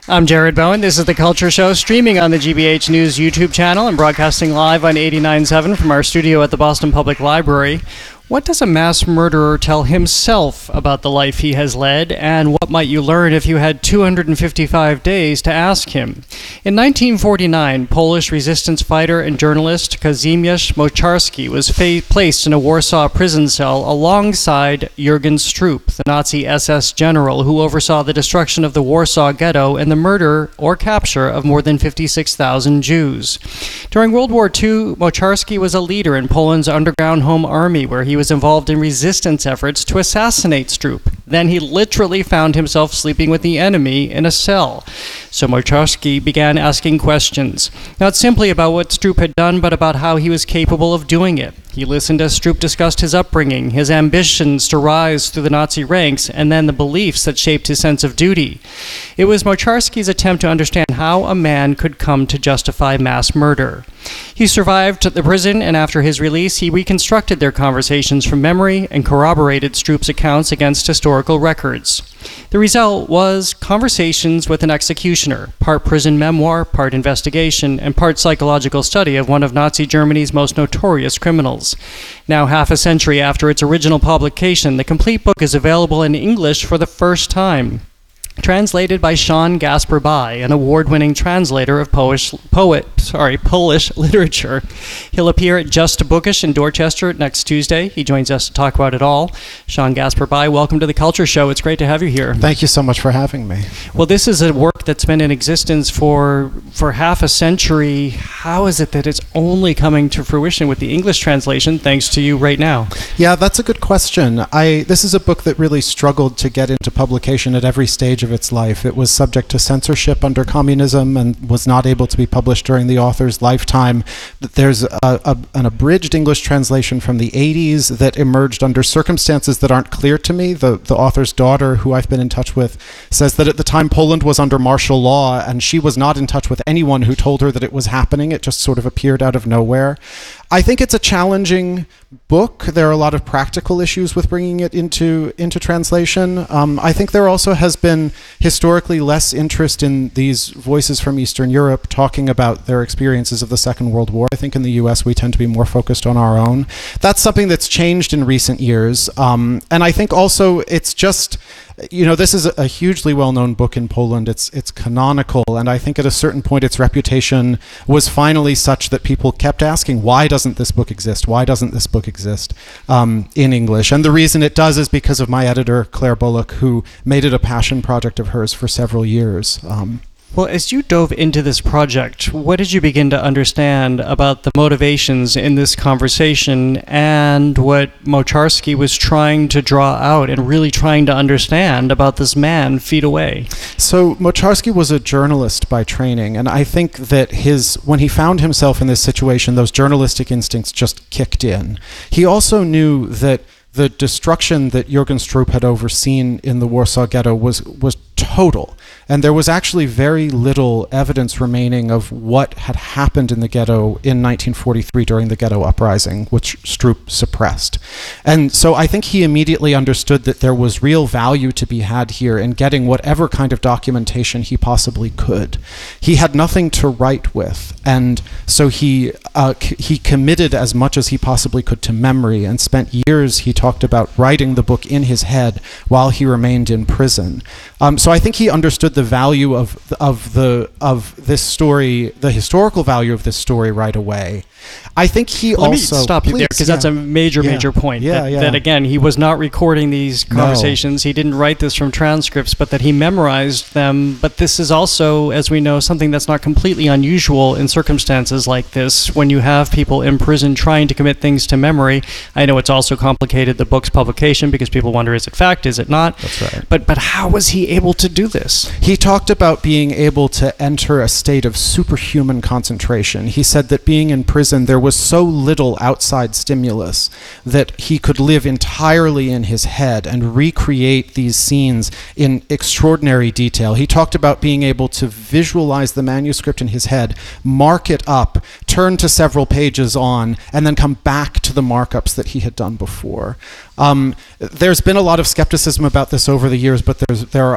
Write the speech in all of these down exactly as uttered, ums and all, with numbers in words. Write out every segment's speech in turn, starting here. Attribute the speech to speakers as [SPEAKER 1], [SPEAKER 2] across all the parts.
[SPEAKER 1] I'm Jared Bowen. This is The Culture Show, streaming on the G B H News YouTube channel and broadcasting live on eighty-nine point seven from our studio at the Boston Public Library. What does a mass murderer tell himself about the life he has led, and what might you learn if you had two hundred fifty-five days to ask him? In nineteen forty-nine, Polish resistance fighter and journalist Kazimierz Mocharski was fa- placed in a Warsaw prison cell alongside Jürgen Stroop, the Nazi S S general who oversaw the destruction of the Warsaw Ghetto and the murder or capture of more than fifty-six thousand Jews. During World War Two, Mocharski was a leader in Poland's underground home army, where he was involved in resistance efforts to assassinate Stroop. Then he literally found himself sleeping with the enemy in a cell. So Mocharski began asking questions, not simply about what Stroop had done, but about how he was capable of doing it. He listened as Stroop discussed his upbringing, his ambitions to rise through the Nazi ranks, and then the beliefs that shaped his sense of duty. It was Mocharski's attempt to understand how a man could come to justify mass murder. He survived the prison, and after his release, he reconstructed their conversations from memory and corroborated Stroop's accounts against historical records. The result was Conversations with an Executioner, part prison memoir, part investigation, and part psychological study of one of Nazi Germany's most notorious criminals. Now, half a century after its original publication, the complete book is available in English for the first time. Translated by Sean Gasper Bai, an award-winning translator of Polish, poet, sorry, Polish literature. He'll appear at Just Bookish in Dorchester next Tuesday. He joins us to talk about it all. Sean Gasper Bai, welcome to The Culture Show. It's great to have you here.
[SPEAKER 2] Thank you so much for having me.
[SPEAKER 1] Well, this is a work that's been in existence for, for half a century. How is it that it's only coming to fruition with the English translation, thanks to you right now?
[SPEAKER 2] Yeah, that's a good question. I this is a book that really struggled to get into publication at every stage of its life. It was subject to censorship under communism and was not able to be published during the author's lifetime. There's a, a, an abridged English translation from the eighties that emerged under circumstances that aren't clear to me. The, the author's daughter, who I've been in touch with, says that at the time Poland was under martial law and she was not in touch with anyone who told her that it was happening. It just sort of appeared out of nowhere. I think it's a challenging book. There are a lot of practical issues with bringing it into into translation. Um, I think there also has been historically less interest in these voices from Eastern Europe talking about their experiences of the Second World War. I think in the U S we tend to be more focused on our own. That's something that's changed in recent years. Um, and I think also it's just, you know, this is a hugely well-known book in Poland. It's it's canonical, and I think at a certain point its reputation was finally such that people kept asking, why doesn't this book exist? Why doesn't this book exist um, in English? And the reason it does is because of my editor, Claire Bullock, who made it a passion project of hers for several years. Um,
[SPEAKER 1] Well, as you dove into this project, what did you begin to understand about the motivations in this conversation and what Mocharski was trying to draw out and really trying to understand about this man feet away?
[SPEAKER 2] So Mocharski was a journalist by training, and I think that his when he found himself in this situation, those journalistic instincts just kicked in. He also knew that the destruction that Jürgen Stroop had overseen in the Warsaw Ghetto was was total. And there was actually very little evidence remaining of what had happened in the ghetto in nineteen forty-three during the ghetto uprising, which Stroop suppressed. And so I think he immediately understood that there was real value to be had here in getting whatever kind of documentation he possibly could. He had nothing to write with, and so he uh, c- he committed as much as he possibly could to memory and spent years, he talked about, writing the book in his head while he remained in prison. Um, so I think he understood the value of of the of this story, the historical value of this story right away. I think he
[SPEAKER 1] Let
[SPEAKER 2] also...
[SPEAKER 1] me stop you
[SPEAKER 2] please,
[SPEAKER 1] there, because
[SPEAKER 2] yeah.
[SPEAKER 1] that's a major,
[SPEAKER 2] Yeah.
[SPEAKER 1] major point.
[SPEAKER 2] Yeah,
[SPEAKER 1] that,
[SPEAKER 2] yeah.
[SPEAKER 1] that, again, he was not recording these
[SPEAKER 2] No.
[SPEAKER 1] conversations. He didn't write this from transcripts, but that he memorized them. But this is also, as we know, something that's not completely unusual in circumstances like this, when you have people in prison trying to commit things to memory. I know it's also complicated, the book's publication, because people wonder, is it fact, is it not?
[SPEAKER 2] That's right.
[SPEAKER 1] But, but how was he able to do this?
[SPEAKER 2] He talked about being able to enter a state of superhuman concentration. He said that being in prison, there was so little outside stimulus that he could live entirely in his head and recreate these scenes in extraordinary detail. He talked about being able to visualize the manuscript in his head, mark it up, turn to several pages on, and then come back to the markups that he had done before. Um, there's been a lot of skepticism about this over the years, but there's, there are eyewitness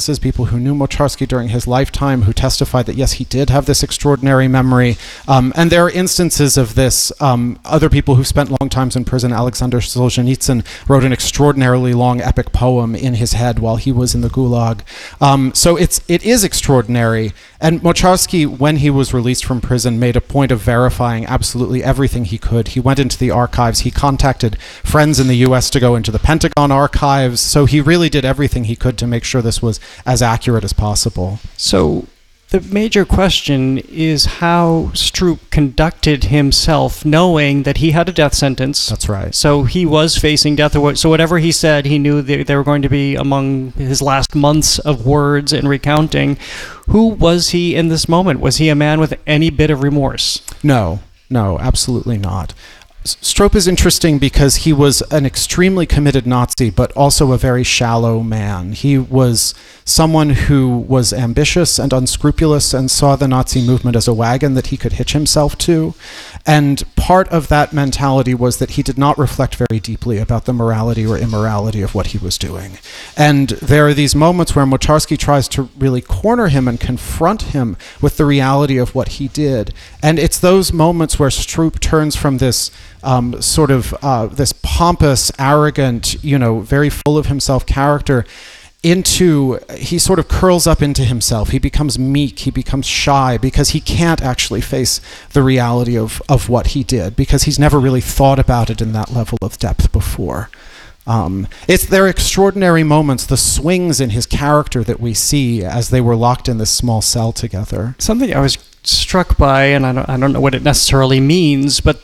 [SPEAKER 2] eyewitnesses, people who knew Moczarski during his lifetime, who testified that, yes, he did have this extraordinary memory. Um, and there are instances of this. Um, other people who spent long times in prison, Alexander Solzhenitsyn wrote an extraordinarily long epic poem in his head while he was in the Gulag. Um, so it's, it is extraordinary. And Moczarski, when he was released from prison, made a point of verifying absolutely everything he could. He went into the archives. He contacted friends in the U S to go into the Pentagon archives. So he really did everything he could to make sure this was as accurate as possible.
[SPEAKER 1] So the major question is how Stroop conducted himself, knowing that he had a death sentence.
[SPEAKER 2] That's right.
[SPEAKER 1] So he was facing death. So whatever he said, he knew they, they were going to be among his last months of words and recounting. Who was he in this moment? Was he a man with any bit of remorse?
[SPEAKER 2] No, no, absolutely not. Stroop is interesting because he was an extremely committed Nazi, but also a very shallow man. He was someone who was ambitious and unscrupulous and saw the Nazi movement as a wagon that he could hitch himself to. And part of that mentality was that he did not reflect very deeply about the morality or immorality of what he was doing. And there are these moments where Moczarski tries to really corner him and confront him with the reality of what he did. And it's those moments where Stroop turns from this Um, sort of uh, this pompous, arrogant, you know, very full of himself character into, he sort of curls up into himself. He becomes meek, he becomes shy because he can't actually face the reality of, of what he did because he's never really thought about it in that level of depth before. Um, it's their extraordinary moments, the swings in his character that we see as they were locked in this small cell together.
[SPEAKER 1] Something I was struck by, and I don't, I don't know what it necessarily means, but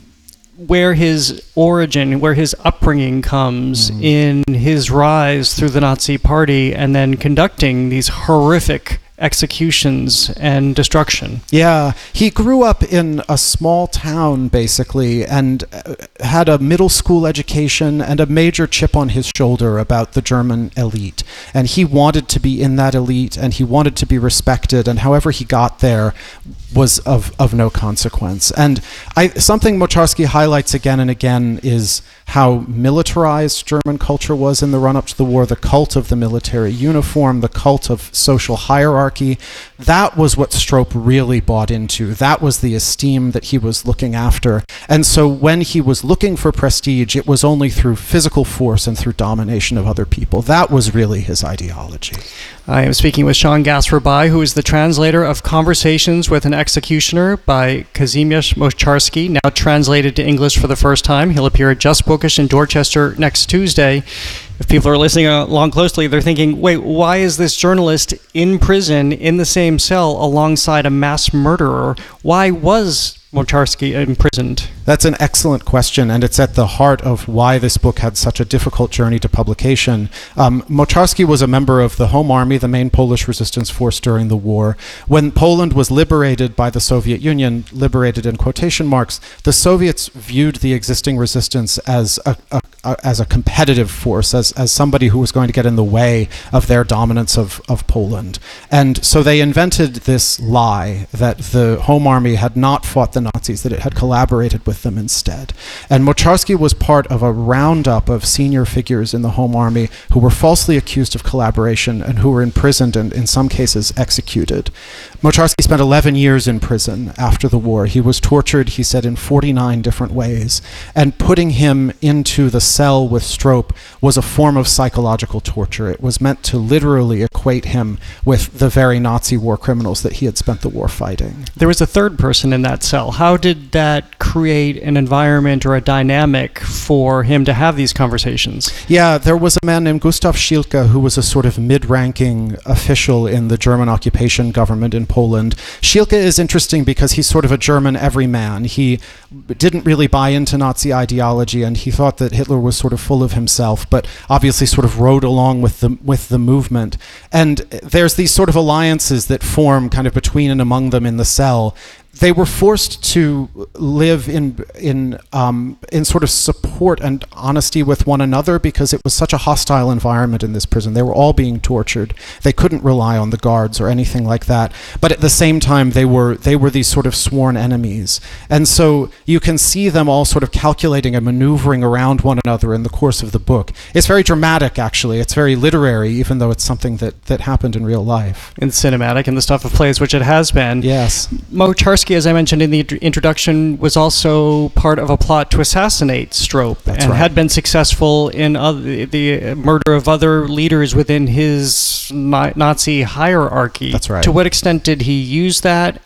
[SPEAKER 1] where his origin, where his upbringing comes mm. in his rise through the Nazi Party and then conducting these horrific executions and destruction.
[SPEAKER 2] Yeah, he grew up in a small town, basically, and had a middle school education and a major chip on his shoulder about the German elite. And he wanted to be in that elite, and he wanted to be respected, and however he got there was of, of no consequence. And I, something Moczarski highlights again and again is how militarized German culture was in the run-up to the war, the cult of the military uniform, the cult of social hierarchy. That was what Stroop really bought into. That was the esteem that he was looking after. And so when he was looking for prestige, it was only through physical force and through domination of other people. That was really his ideology.
[SPEAKER 1] I am speaking with Sean Gasper-Bai, who is the translator of Conversations with an Executioner by Kazimierz Moczarski, now translated to English for the first time. He'll appear at Just Bookish in Dorchester next Tuesday. If people are listening along closely, they're thinking, wait, why is this journalist in prison in the same cell alongside a mass murderer? Why was Moczarski imprisoned?
[SPEAKER 2] That's an excellent question, and it's at the heart of why this book had such a difficult journey to publication. Um, Moczarski was a member of the Home Army, the main Polish resistance force during the war. When Poland was liberated by the Soviet Union, liberated in quotation marks, the Soviets viewed the existing resistance as a, a, a as a competitive force, as, as somebody who was going to get in the way of their dominance of, of Poland. And so they invented this lie that the Home Army had not fought the Nazis, that it had collaborated with them instead. And Moczarski was part of a roundup of senior figures in the Home Army who were falsely accused of collaboration and who were imprisoned and in some cases executed. Moczarski spent eleven years in prison after the war. He was tortured, he said, in forty-nine different ways. And putting him into the cell with Stroop was a form of psychological torture. It was meant to literally equate him with the very Nazi war criminals that he had spent the war fighting.
[SPEAKER 1] There was a third person in that cell. How did that create an environment or a dynamic for him to have these conversations?
[SPEAKER 2] Yeah, there was a man named Gustav Schielke who was a sort of mid-ranking official in the German occupation government in Poland. Schielke is interesting because he's sort of a German everyman. He didn't really buy into Nazi ideology, and he thought that Hitler was sort of full of himself, but obviously sort of rode along with the with the movement. And there's these sort of alliances that form kind of between and among them in the cell. they were forced to live in in um, in sort of support and honesty with one another because it was such a hostile environment in this prison. They were all being tortured. They couldn't rely on the guards or anything like that. But at the same time, they were they were these sort of sworn enemies. And so you can see them all sort of calculating and maneuvering around one another in the course of the book. It's very dramatic, actually. It's very literary, even though it's something that, that happened in real life.
[SPEAKER 1] And cinematic and the stuff of plays, which it has been.
[SPEAKER 2] Yes.
[SPEAKER 1] Moczarski, as I mentioned in the introduction, was also part of a plot to assassinate Stroop.
[SPEAKER 2] That's
[SPEAKER 1] and
[SPEAKER 2] right.
[SPEAKER 1] had been successful in other, the murder of other leaders within his Nazi hierarchy.
[SPEAKER 2] That's right.
[SPEAKER 1] To what extent did he use that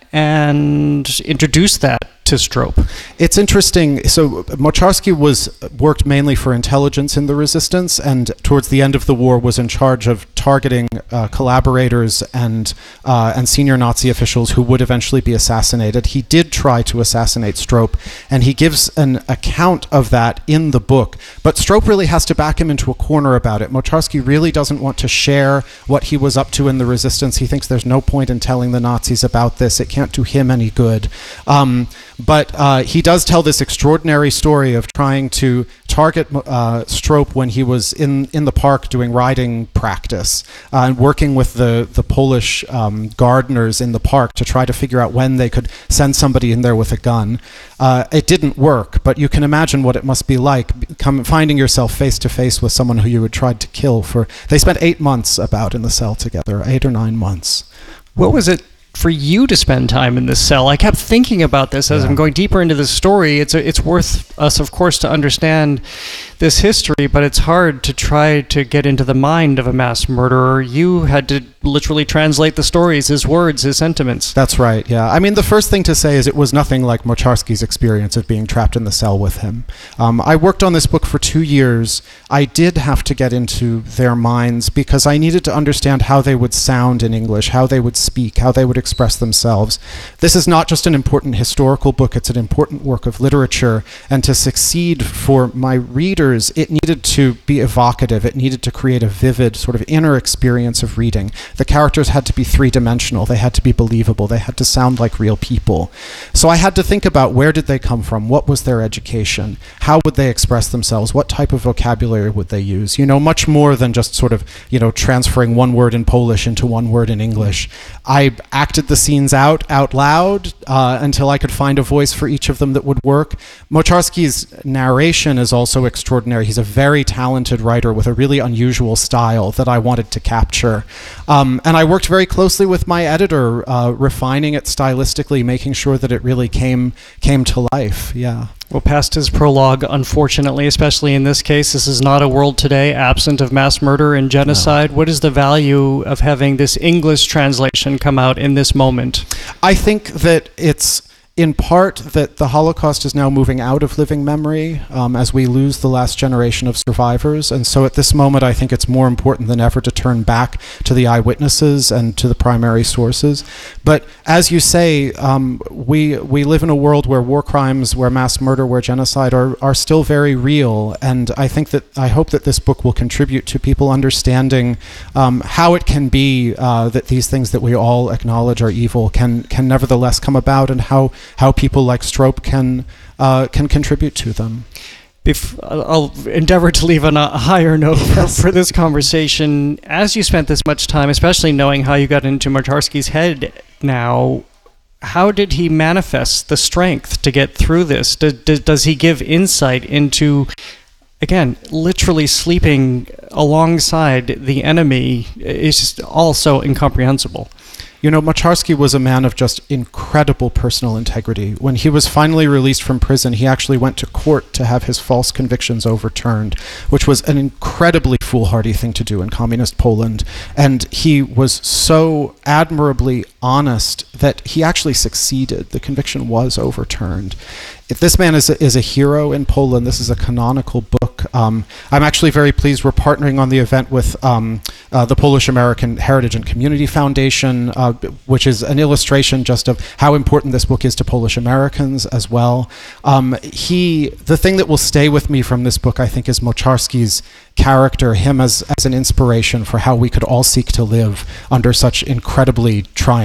[SPEAKER 1] and introduce that to Stroop?
[SPEAKER 2] It's interesting. So Moczarski was worked mainly for intelligence in the resistance, and towards the end of the war was in charge of targeting uh, collaborators and uh, and senior Nazi officials who would eventually be assassinated. He did try to assassinate Stroop, and he gives an account of that in the book. But Stroop really has to back him into a corner about it. Moczarski really doesn't want to share what he was up to in the resistance. He thinks there's no point in telling the Nazis about this. It can't do him any good. Um, But uh, he does tell this extraordinary story of trying to target uh, Stroop when he was in, in the park doing riding practice uh, and working with the, the Polish um, gardeners in the park to try to figure out when they could send somebody in there with a gun. Uh, it didn't work, but you can imagine what it must be like come, finding yourself face to face with someone who you had tried to kill for... They spent eight months about in the cell together, eight or nine months.
[SPEAKER 1] What was it for you to spend time in this cell? I kept thinking about this as
[SPEAKER 2] Yeah.
[SPEAKER 1] I'm going deeper into the story. It's a, it's worth us, of course, to understand this history, but it's hard to try to get into the mind of a mass murderer. You had to literally translate the stories, his words, his sentiments.
[SPEAKER 2] That's right, yeah. I mean, the first thing to say is it was nothing like Moczarski's experience of being trapped in the cell with him. Um, I worked on this book for two years. I did have to get into their minds because I needed to understand how they would sound in English, how they would speak, how they would express themselves. This is not just an important historical book, it's an important work of literature, and to succeed for my readers, it needed to be evocative, it needed to create a vivid sort of inner experience of reading. The characters had to be three-dimensional, they had to be believable, they had to sound like real people. So I had to think about where did they come from, what was their education, how would they express themselves, what type of vocabulary would they use, you know, much more than just sort of, you know, transferring one word in Polish into one word in English. I acted the scenes out out loud uh, until I could find a voice for each of them that would work. Moczarski's narration is also extraordinary. He's a very talented writer with a really unusual style that I wanted to capture. Um, and I worked very closely with my editor, uh, refining it stylistically, making sure that it really came came to life. Yeah.
[SPEAKER 1] Well, past his prologue, unfortunately, especially in this case, this is not a world today absent of mass murder and genocide. No. What is the value of having this English translation come out in this moment?
[SPEAKER 2] I think that it's in part that the Holocaust is now moving out of living memory um, as we lose the last generation of survivors. And so at this moment, I think it's more important than ever to turn back to the eyewitnesses and to the primary sources. But as you say, um, we we live in a world where war crimes, where mass murder, where genocide are, are still very real. And I think that, I hope that this book will contribute to people understanding um, how it can be uh, that these things that we all acknowledge are evil can, can nevertheless come about, and how how people like Stroop can uh, can contribute to them.
[SPEAKER 1] Bef- I'll endeavor to leave on a higher note
[SPEAKER 2] Yes.
[SPEAKER 1] for this conversation. As you spent this much time, especially knowing how you got into Moczarski's head now, how did he manifest the strength to get through this? Does, does, does he give insight into, again, literally sleeping alongside the enemy? It's just all so incomprehensible.
[SPEAKER 2] You know, Moczarski was a man of just incredible personal integrity. When he was finally released from prison, he actually went to court to have his false convictions overturned, which was an incredibly foolhardy thing to do in communist Poland. And he was so admirably honest that he actually succeeded. The conviction was overturned. If this man is a, is a hero in Poland. This is a canonical book. Um, I'm actually very pleased we're partnering on the event with um, uh, the Polish American Heritage and Community Foundation, uh, which is an illustration just of how important this book is to Polish Americans as well. Um, he, the thing that will stay with me from this book, I think, is Moczarski's character, him as, as an inspiration for how we could all seek to live under such incredibly trying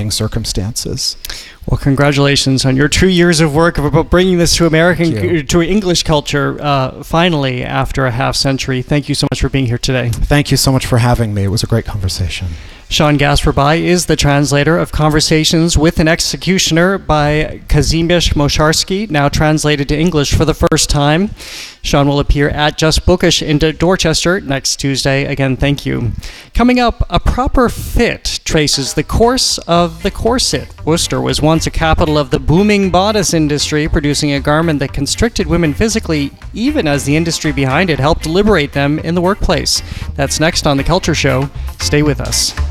[SPEAKER 2] challenging circumstances.
[SPEAKER 1] Well, congratulations on your two years of work about bringing this to American, to English culture, uh, finally, after a half century. Thank you so much for being here today.
[SPEAKER 2] Thank you so much for having me. It was a great conversation.
[SPEAKER 1] Sean Gasperby is the translator of Conversations with an Executioner by Kazimierz Mosharski, now translated to English for the first time. Sean will appear at Just Bookish in Dorchester next Tuesday. Again, thank you. Coming up, A Proper Fit traces the course of the corset. Worcester was once a capital of the booming bodice industry, producing a garment that constricted women physically, even as the industry behind it helped liberate them in the workplace. That's next on The Culture Show. Stay with us.